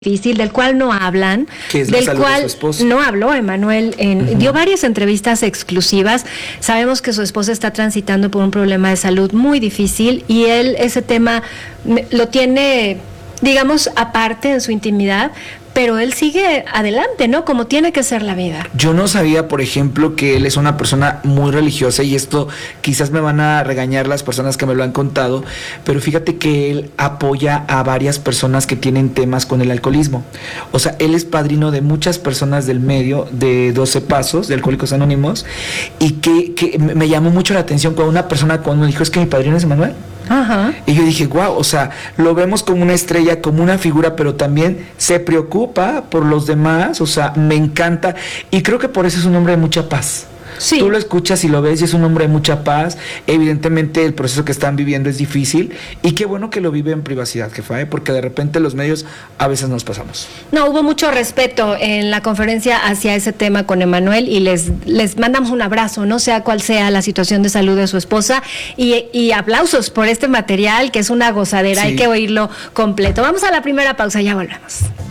difícil, del cual no hablan, que es la del salud cual de su esposo. no habló Emmanuel, dio varias entrevistas exclusivas. Sabemos que su esposa está transitando por un problema de salud muy difícil y él ese tema lo tiene, digamos, aparte en su intimidad, pero él sigue adelante, ¿no? Como tiene que ser la vida. Yo no sabía, por ejemplo, que él es una persona muy religiosa, y esto quizás me van a regañar las personas que me lo han contado, pero fíjate que él apoya a varias personas que tienen temas con el alcoholismo. O sea, él es padrino de muchas personas del medio de 12 Pasos, de Alcohólicos Anónimos, y que me llamó mucho la atención cuando una persona cuando me dijo, es que mi padrino es Emmanuel. Ajá. Y yo dije, wow, o sea, lo vemos como una estrella, como una figura, pero también se preocupa por los demás, o sea, me encanta, y creo que por eso es un hombre de mucha paz. Sí. Tú lo escuchas y lo ves y es un hombre de mucha paz. Evidentemente el proceso que están viviendo es difícil, y qué bueno que lo vive en privacidad, jefa, porque de repente los medios a veces nos pasamos. No, hubo mucho respeto en la conferencia hacia ese tema con Emmanuel, y les mandamos un abrazo, no sea cual sea la situación de salud de su esposa, y aplausos por este material que es una gozadera, Sí. Hay que oírlo completo. Vamos a la primera pausa, ya volvemos.